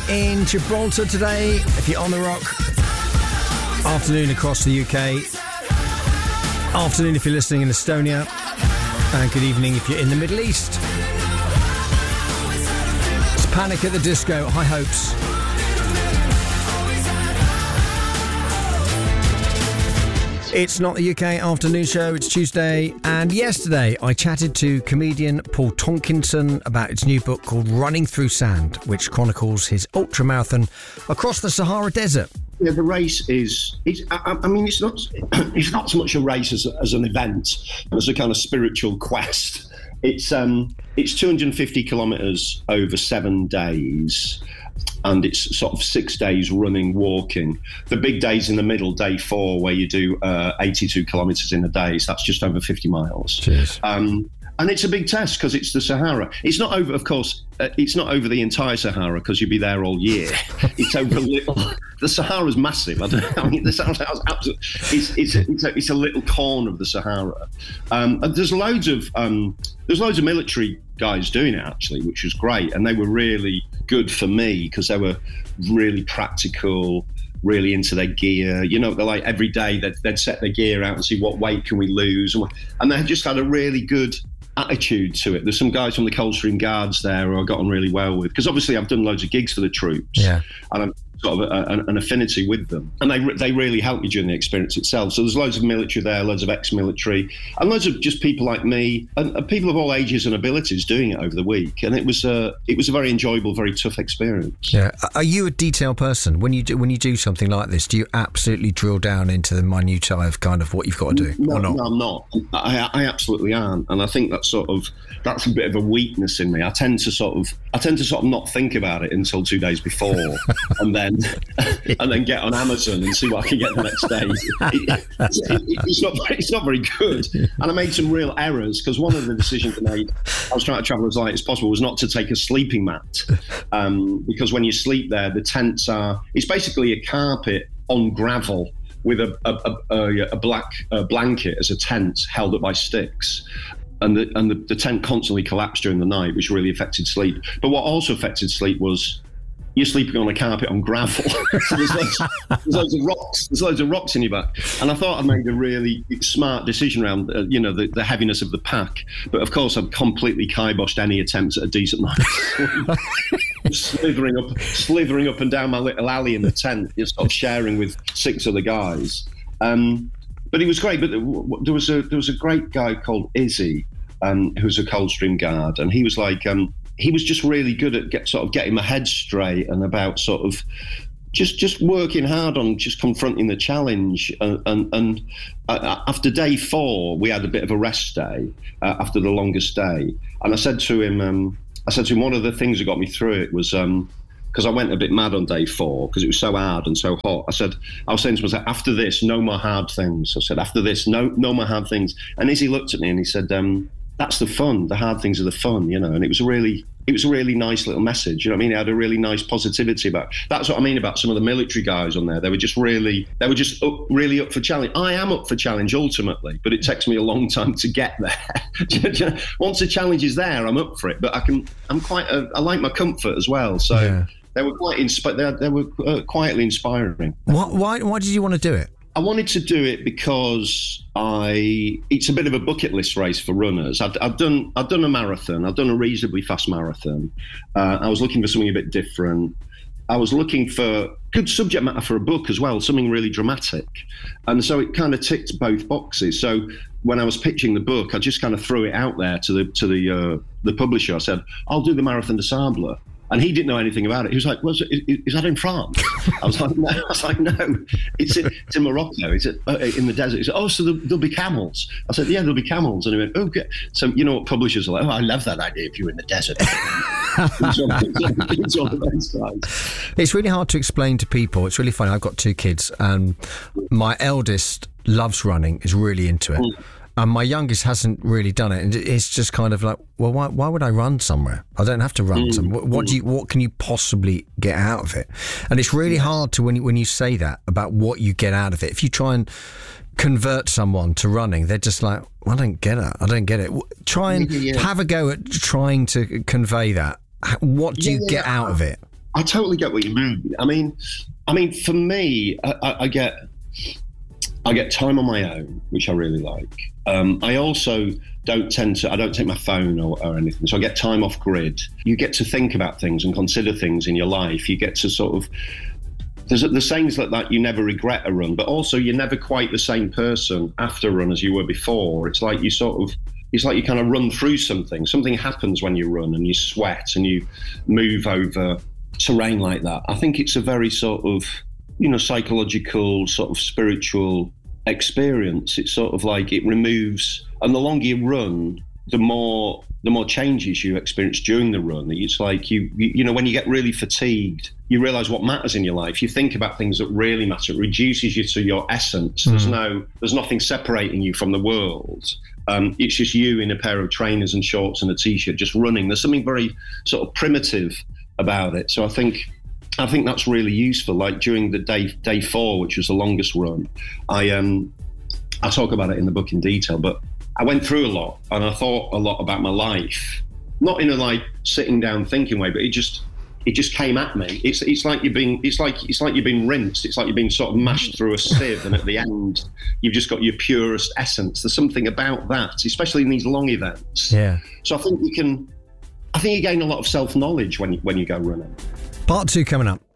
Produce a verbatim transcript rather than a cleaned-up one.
in Gibraltar today. If you're on the rock, afternoon across the U K. Afternoon if you're listening in Estonia. And good evening if you're in the Middle East. It's Panic at the Disco. High Hopes. It's not the U K afternoon show, it's Tuesday, and yesterday I chatted to comedian Paul Tonkinson about his new book called Running Through Sand, which chronicles his ultramarathon across the Sahara Desert. Yeah, the race is, it's, I, I mean, it's not it's not so much a race as, as an event, as a kind of spiritual quest. It's um it's two hundred fifty kilometres over seven days. And it's sort of six days running, walking. The big days in the middle, day four, where you do uh, eighty-two kilometres in a day. So that's just over fifty miles. Cheers. Um, and it's a big test because it's the Sahara. It's not over, of course, uh, it's not over the entire Sahara because you'd be there all year. It's over a little. The Sahara's massive. I, don't, I mean, the Sahara's absolutely. It's it's a, it's, a, it's a little corner of the Sahara. Um, and there's loads of um, there's loads of military guys doing it actually, which was great, and they were really good for me because they were really practical, really into their gear. You know, they're like every day they'd, they'd set their gear out and see what weight can we lose, and, and they just had a really good attitude to it. There's some guys from the Coldstream Guards there who I got on really well with because obviously I've done loads of gigs for the troops, yeah, and I'm sort of a, a, an affinity with them, and they they really helped me during the experience itself. So there's loads of military there, loads of ex-military, and loads of just people like me, and, and people of all ages and abilities doing it over the week. And it was a it was a very enjoyable, very tough experience. Yeah, are you a detail person when you do when you do something like this? Do you absolutely drill down into the minutiae of kind of what you've got to do, no, or not? No, I'm not. I, I absolutely aren't, and I think that's sort of that's a bit of a weakness in me. I tend to sort of I tend to sort of not think about it until two days before, and then. and then get on Amazon and see what I can get the next day. It, it, it, it's not it's not very good. And I made some real errors because one of the decisions I made, I was trying to travel as light as possible, was not to take a sleeping mat. Um, because when you sleep there, the tents are, it's basically a carpet on gravel with a, a, a, a black uh, blanket as a tent held up by sticks. And the and the, the tent constantly collapsed during the night, which really affected sleep. But what also affected sleep was you're sleeping on a carpet on gravel. So there's, loads, there's loads of rocks. There's loads of rocks in your back. And I thought I'd made a really smart decision around, uh, you know, the, the heaviness of the pack. But of course, I've completely kiboshed any attempts at a decent night. slithering up, slithering up and down my little alley in the tent, just sort of sharing with six other guys. Um, but it was great. But there was a there was a great guy called Izzy, um, who's a Coldstream Guard, and he was like. Um, He was just really good at get, sort of getting my head straight and about sort of just just working hard on just confronting the challenge. And, and, and uh, after day four, we had a bit of a rest day uh, after the longest day. And I said to him, um, I said to him, one of the things that got me through it was because um, I went a bit mad on day four because it was so hard and so hot. I said, I was saying to myself, after this, no more hard things. I said, after this, no no more hard things. And Izzy looked at me and he said, um, that's the fun. The hard things are the fun, you know. And it was a really, it was a really nice little message. You know what I mean? It had a really nice positivity about. That's what I mean about some of the military guys on there. They were just really, they were just up, really up for challenge. I am up for challenge ultimately, but it takes me a long time to get there. Once the challenge is there, I'm up for it. But I can, I'm quite, a, I like my comfort as well. So yeah. they were quite inspi- they, they were uh, quietly inspiring. Why, why, why did you want to do it? I wanted to do it because I it's a bit of a bucket list race for runners. I've, I've done I've done a marathon. I've done a reasonably fast marathon. Uh, I was looking for something a bit different. I was looking for good subject matter for a book as well, something really dramatic. And so it kind of ticked both boxes. So when I was pitching the book, I just kind of threw it out there to the to the uh, the publisher. I said, I'll do the Marathon des Sables. And he didn't know anything about it. He was like, well, is, is that in France? I was like, no. I was like, no. It's in, it's in Morocco. It's in the desert. He said, oh, so there'll, there'll be camels. I said, yeah, there'll be camels. And he went, okay. So, you know what publishers are like, oh, I love that idea if you're in the desert. it's all the it's really hard to explain to people. It's really funny. I've got two kids, and my eldest loves running, is really into it. Mm. And my youngest hasn't really done it, and it's just kind of like, well, why, why would I run somewhere? I don't have to run mm. somewhere. What, what do you? What can you possibly get out of it? And it's really hard to when you, when you say that about what you get out of it. If you try and convert someone to running, they're just like, well, I don't get it. I don't get it. Try and yeah, yeah. have a go at trying to convey that. What do yeah, you get yeah. out of it? I totally get what you mean. I mean, I mean, for me, I, I, I get I get time on my own, which I really like. Um, I also don't tend to, I don't take my phone or, or anything. So I get time off grid. You get to think about things and consider things in your life. You get to sort of, there's the sayings like that, you never regret a run, but also you're never quite the same person after a run as you were before. It's like you sort of, it's like you kind of run through something. Something happens when you run and you sweat and you move over terrain like that. I think it's a very sort of, you know, psychological, sort of spiritual experience. It's sort of like it removes, and the longer you run, the more the more changes you experience during the run. It's like you, you you know, when you get really fatigued, you realize what matters in your life. You think about things that really matter. It reduces you to your essence. Mm. There's no there's nothing separating you from the world. Um, it's just you in a pair of trainers and shorts and a t-shirt just running. There's something very sort of primitive about it. So I think I think that's really useful. Like during the day day four, which was the longest run, I um I talk about it in the book in detail, but I went through a lot and I thought a lot about my life, not in a like sitting down thinking way, but it just it just came at me. It's it's like you've been it's like it's like you've been rinsed. It's like you've been sort of mashed through a sieve, and at the end you've just got your purest essence. There's something about that, especially in these long events. Yeah. So I think you can, I think you gain a lot of self knowledge when you, when you go running. Part two coming up.